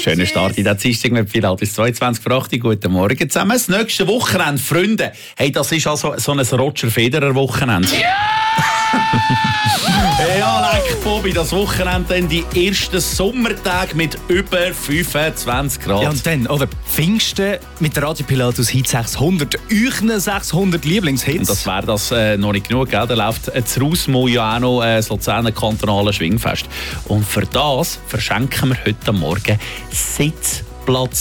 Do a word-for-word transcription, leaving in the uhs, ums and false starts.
Schöner Start in der Dienstag mit viel bis zweiundzwanzig vor acht. Guten Morgen zusammen. Das nächste Wochenende, Freunde, hey, das ist also so ein Roger Federer-Wochenende. Ja, leck, Bobby, das Wochenende dann die ersten Sommertage mit über fünfundzwanzig Grad. Ja, und dann, oder Pfingsten mit der Radio Pilatus Hit sechshundert, euren sechshundert Lieblingshits. Und das wäre das äh, noch nicht genug, gell? Da läuft äh, zu Rausmo ja auch noch äh, das Luzerner kantonale Schwingfest. Und für das verschenken wir heute Morgen Sitzplatz